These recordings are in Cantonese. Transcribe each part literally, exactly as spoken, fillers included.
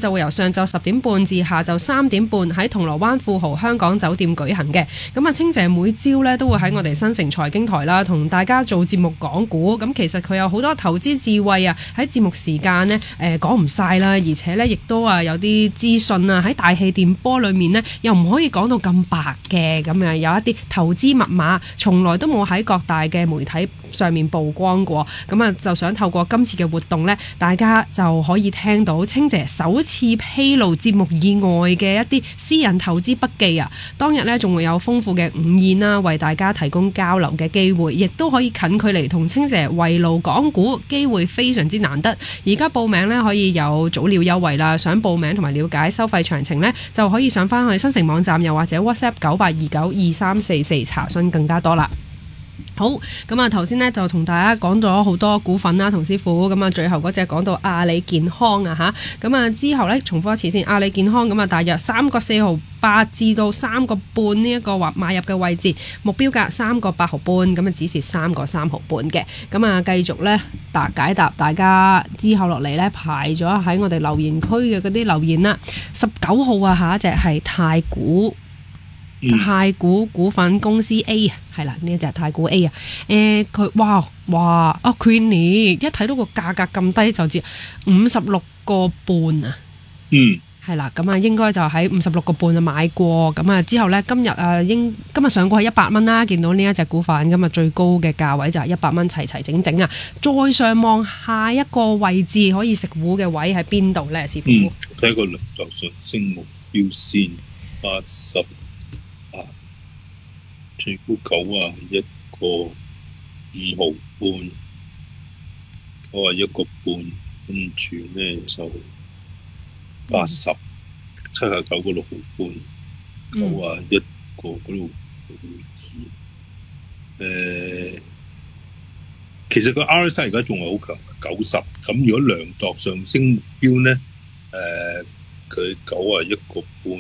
就會由上晝十點半至下晝三點半喺銅鑼灣富豪香港酒店舉行嘅。咁啊，清姐每朝咧都會喺我哋新城財經台啦，同大家做節目講股。咁其實佢有好多投資智慧啊，喺節目時間呢誒講唔晒啦，而且咧亦都啊有啲資訊啊喺大氣電波裏面呢，又唔可以講到咁白嘅，咁啊有一啲投資密碼，從來都冇喺各大嘅媒體上面曝光過。咁啊，就想透過今次嘅活動呢，大家就可以聽到清姐首次披露節目以外嘅一啲私人投資筆記啊。當日呢，仲會有豐富嘅午宴啦，為大家提供交流嘅機會，亦都可以近距離同清姐圍爐講股，機會非常之難得。而家報名呢，可以有早鳥優惠啦，想報名同埋了解收費詳情呢，就可以上翻去新城網站，又或者 WhatsApp 九八二九二三四四查詢更加多啦。好，咁啊頭先咧就同大家講咗好多股份啦，同師傅，咁啊最後嗰隻講到阿里健康啊吓，咁啊之後咧重複一次先，阿里健康咁啊大約三個四毫八至到三個半呢一個或買入嘅位置，目標價三個八毫半，咁啊只是三個三毫半嘅，咁啊繼續咧答解答大家之後落嚟咧排咗喺我哋留言區嘅嗰啲留言啦，十九號啊下一隻係太古。太古股份公司 A 啊，係啦，呢一隻太古 A 啊，誒佢哇哇啊 Queenie 一睇到個價格咁低就知五十六個半啊，嗯，係啦，咁啊應該就喺五十六個半啊買過，咁啊之後咧今日啊應今日上過係一百蚊啦，見到呢一隻股份，咁啊最高嘅價位就係一百蚊齊齊整整啊，再上望下一個位置可以食糊嘅位喺邊度咧，師傅？ 嗯，睇個輪流上升目標線八十。最高九啊一個五毫半，九啊一個半，跟住咧就八十七啊九個六毫半，九啊一個嗰度二。誒，其實個 R S I 而家仲係好強，九十。咁如果量度上升目標咧，誒佢九啊一個半，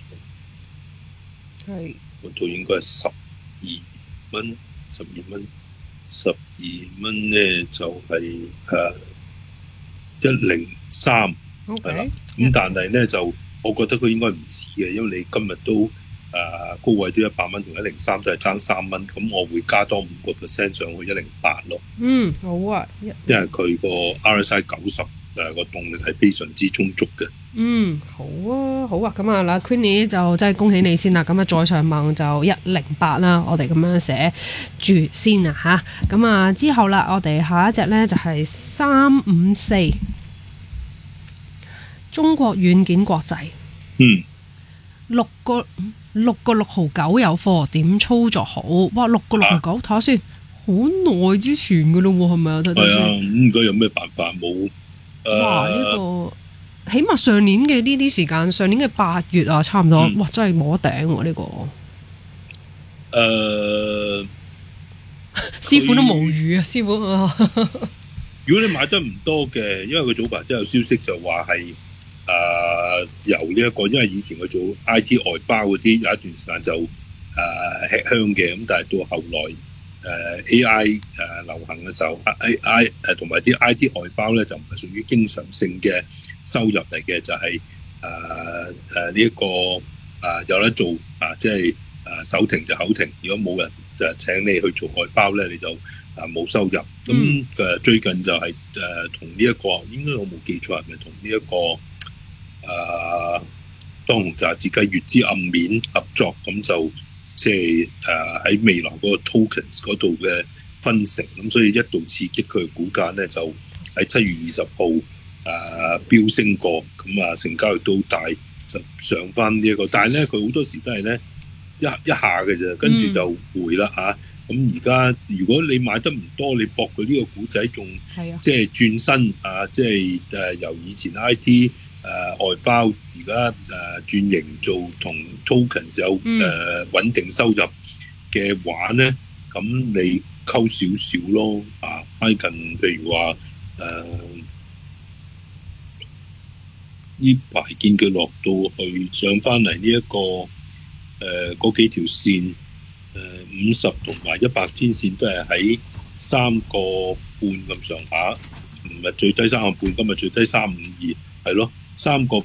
係嗰度應該係十。二蚊，十二蚊，十二蚊咧就係誒一零三，係啦。咁但係咧就，我覺得佢應該唔止嘅，因為你今日都誒、呃、高位都一百蚊，同一零三都係爭三蚊，咁我會加多五個 percent 上去一零八咯。 嗯，好啊， 因為佢個 R S I 九十誒個動力係非常之充足嘅。 嗯，好啊，好啊，咁啊嗱 Queenie 就真係恭喜你先啦，咁啊再上望就一零八啦，我哋咁樣寫住先啊吓，咁啊之後啦，我哋下一隻呢就係三五四中國軟件國際， 嗯， 六個六個六毫九有貨，點操作好？哇，六個六毫九，睇下先，好耐之前噶咯喎，係咪啊？ 係啊，咁而家有咩辦法冇？ 哇，呢個〜起碼上年嘅呢啲時間，上年嘅八月啊，差唔多，嗯、哇！真係冇得頂喎呢個。誒、 呃， 師傅都無語啊！師傅， 如果你買得唔多嘅，因為佢早排都有消息就話係誒由呢、這、一個，因為以前佢做 I T 外包嗰啲，有一段時間就誒、呃、吃香嘅，咁但係到後來誒、呃、A I 誒、呃、流行嘅時候 ，A I 誒同埋啲 I T 外包咧就唔係屬於經常性嘅收入嚟嘅，就係誒誒呢一個誒、呃、有得做啊，即係誒手停就口停。如果冇人就請你去做外包咧，你就啊冇收入。咁誒、嗯呃、最近就係誒同呢一個，應該我冇記錯係咪同呢一個誒當紅炸子雞月之暗面合作，咁就即係誒喺未來嗰個 tokens 嗰度嘅分成，咁所以一度刺激佢嘅股價咧，就喺七月二十號。誒、啊、飆升過，咁啊成交亦都大，就上翻呢一個。但係咧，佢好多時都係咧一一下嘅啫，跟住就回啦嚇。咁而家如果你買得唔多，你博佢呢個股仔，仲即係轉身啊！即係誒由以前 I T 誒、呃、外包，而家誒轉型做同 tokens 有誒、 嗯呃、穩定收入嘅話咧，咁你溝少少咯啊！挨近譬如話誒。呃呢排見佢落到去上翻嚟呢一個誒嗰、呃、幾條線，誒五十同埋一百天線都係喺三個半咁上下，唔係最低三個半，今日最低三五二，係咯，三個